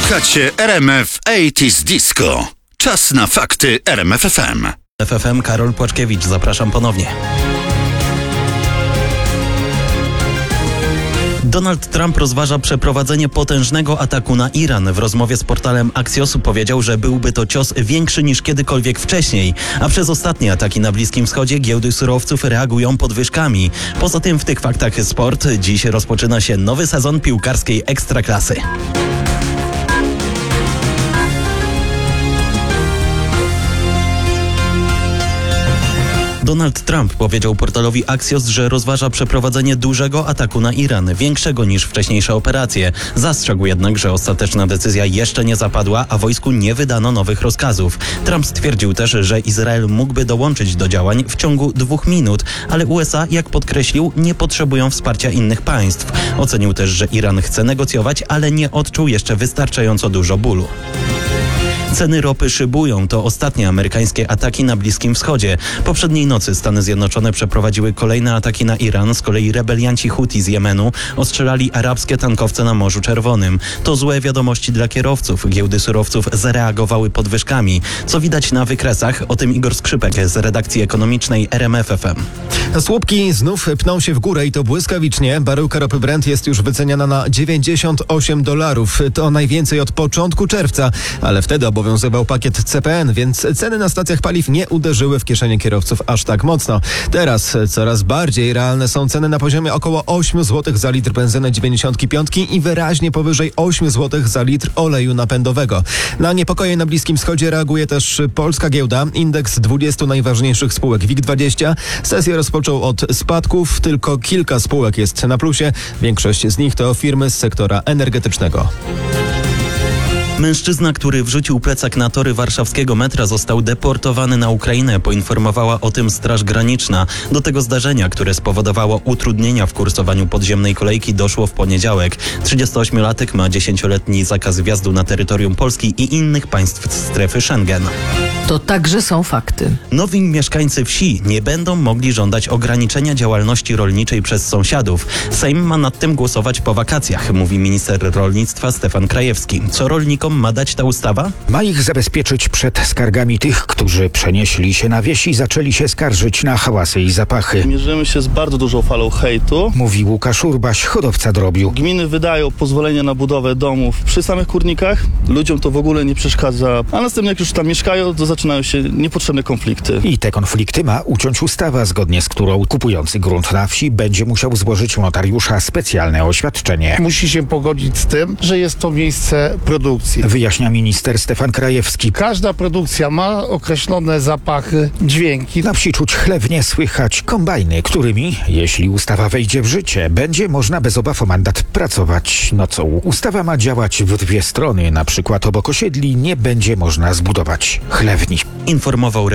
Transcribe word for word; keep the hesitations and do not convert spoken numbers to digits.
Słuchacie R M F osiemdziesiąt Disco. Czas na fakty R M F F M. F F M, Karol Płaczkiewicz, zapraszam ponownie. Donald Trump rozważa przeprowadzenie potężnego ataku na Iran. W rozmowie z portalem Axios powiedział, że byłby to cios większy niż kiedykolwiek wcześniej, a przez ostatnie ataki na Bliskim Wschodzie giełdy surowców reagują podwyżkami. Poza tym w tych faktach sport. Dziś rozpoczyna się nowy sezon piłkarskiej Ekstraklasy. Donald Trump powiedział portalowi Axios, że rozważa przeprowadzenie dużego ataku na Iran, większego niż wcześniejsze operacje. Zastrzegł jednak, że ostateczna decyzja jeszcze nie zapadła, a wojsku nie wydano nowych rozkazów. Trump stwierdził też, że Izrael mógłby dołączyć do działań w ciągu dwóch minut, ale U S A, jak podkreślił, nie potrzebują wsparcia innych państw. Ocenił też, że Iran chce negocjować, ale nie odczuł jeszcze wystarczająco dużo bólu. Ceny ropy szybują. To ostatnie amerykańskie ataki na Bliskim Wschodzie. Poprzedniej nocy Stany Zjednoczone przeprowadziły kolejne ataki na Iran. Z kolei rebelianci Huti z Jemenu ostrzelali arabskie tankowce na Morzu Czerwonym. To złe wiadomości dla kierowców. Giełdy surowców zareagowały podwyżkami. Co widać na wykresach? O tym Igor Skrzypek z redakcji ekonomicznej R M F F M. Słupki znów pną się w górę i to błyskawicznie. Baryłka ropy Brent jest już wyceniana na dziewięćdziesiąt osiem dolarów. To najwięcej od początku czerwca, ale wtedy obowiązywał pakiet C P N, więc ceny na stacjach paliw nie uderzyły w kieszenie kierowców aż tak mocno. Teraz coraz bardziej realne są ceny na poziomie około osiem złotych za litr benzyny dziewięćdziesiąt pięć i wyraźnie powyżej osiem złotych za litr oleju napędowego. Na niepokoje na Bliskim Wschodzie reaguje też polska giełda. Indeks dwudziestu najważniejszych spółek W I G dwadzieścia sesję rozpoczął od spadków. Tylko kilka spółek jest na plusie. Większość z nich to firmy z sektora energetycznego. Mężczyzna, który wrzucił plecak na tory warszawskiego metra, został deportowany na Ukrainę, poinformowała o tym Straż Graniczna. Do tego zdarzenia, które spowodowało utrudnienia w kursowaniu podziemnej kolejki, doszło w poniedziałek. trzydziestoośmiolatek ma dziesięcioletni zakaz wjazdu na terytorium Polski i innych państw strefy Schengen. To także są fakty. Nowi mieszkańcy wsi nie będą mogli żądać ograniczenia działalności rolniczej przez sąsiadów. Sejm ma nad tym głosować po wakacjach, mówi minister rolnictwa Stefan Krajewski. Co rolnikom ma dać ta ustawa? Ma ich zabezpieczyć przed skargami tych, którzy przenieśli się na wieś i zaczęli się skarżyć na hałasy i zapachy. Mierzymy się z bardzo dużą falą hejtu. Mówi Łukasz Urbaś, hodowca drobiu. Gminy wydają pozwolenia na budowę domów przy samych kurnikach. Ludziom to w ogóle nie przeszkadza. A następnie jak już tam mieszkają, to zaczynają się niepotrzebne konflikty. I te konflikty ma uciąć ustawa, zgodnie z którą kupujący grunt na wsi będzie musiał złożyć u notariusza specjalne oświadczenie. Musi się pogodzić z tym, że jest to miejsce produkcji. Wyjaśnia minister Stefan Krajewski. Każda produkcja ma określone zapachy, dźwięki. Na wsi czuć chlewnie, słychać kombajny, którymi, jeśli ustawa wejdzie w życie, będzie można bez obaw o mandat pracować nocą. Ustawa ma działać w dwie strony, na przykład obok osiedli nie będzie można zbudować chlewni. Informował